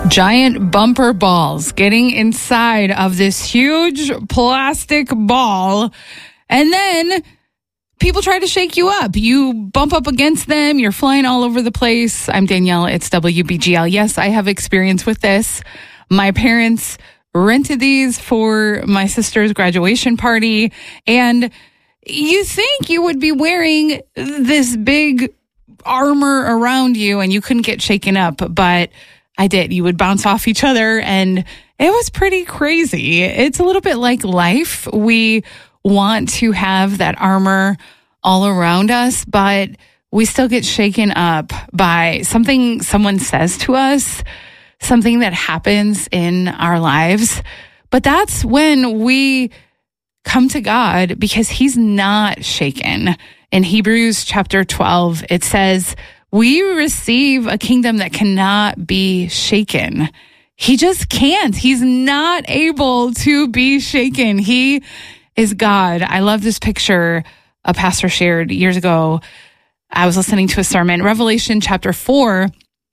Giant bumper balls getting inside of this huge plastic ball, and then people try to shake you up. You bump up against them. You're flying all over the place. I'm Danielle. It's WBGL. Yes, I have experience with this. My parents rented these for my sister's graduation party, and you think you would be wearing this big armor around you and you couldn't get shaken up, but I did. You would bounce off each other, and it was pretty crazy. It's a little bit like life. We want to have that armor all around us, but we still get shaken up by something someone says to us, something that happens in our lives. But that's when we come to God, because He's not shaken. In Hebrews chapter 12, it says, we receive a kingdom that cannot be shaken. He just can't. He's not able to be shaken. He is God. I love this picture a pastor shared years ago. I was listening to a sermon, Revelation chapter 4.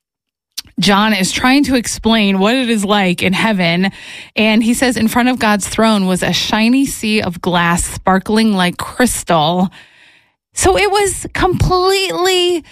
John is trying to explain what it is like in heaven. And he says, in front of God's throne was a shiny sea of glass sparkling like crystal. So it was completely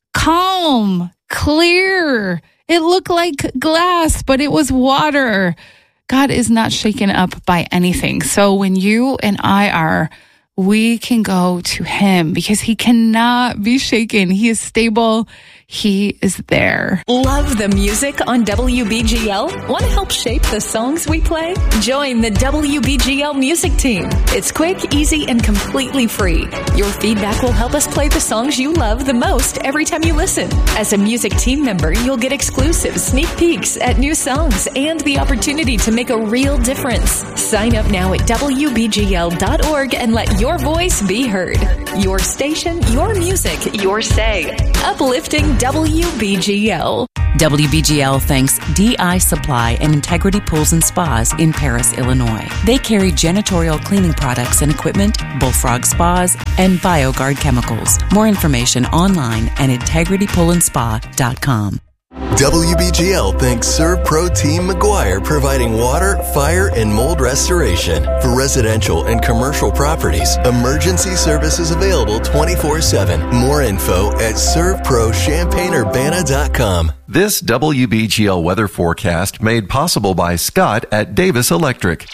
calm, clear. It looked like glass, but it was water. God is not shaken up by anything. So when you and I are, we can go to Him because He cannot be shaken. He is stable. He is there. Love the music on WBGL? Want to help shape the songs we play? Join the WBGL music team. It's quick, easy, and completely free. Your feedback will help us play the songs you love the most every time you listen. As a music team member, you'll get exclusive sneak peeks at new songs and the opportunity to make a real difference. Sign up now at WBGL.org and let your voice be heard. Your station, your music, your say. Uplifting WBGL. WBGL thanks DI Supply and Integrity Pools and Spas in Paris, Illinois. They carry janitorial cleaning products and equipment, Bullfrog Spas, and BioGuard chemicals. More information online at integritypoolandspa.com. WBGL thanks ServPro Team McGuire, providing water, fire, and mold restoration. For residential and commercial properties, emergency services available 24/7. More info at ServProChampagneUrbana.com. This WBGL weather forecast made possible by Scott at Davis Electric.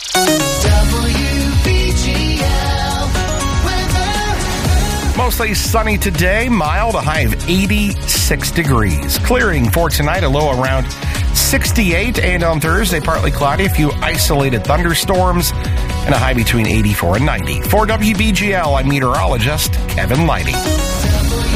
Mostly sunny today, mild, a high of 86 degrees. Clearing for tonight, a low around 68. And on Thursday, partly cloudy, a few isolated thunderstorms, and a high between 84 and 90. For WBGL, I'm meteorologist Kevin Lighty.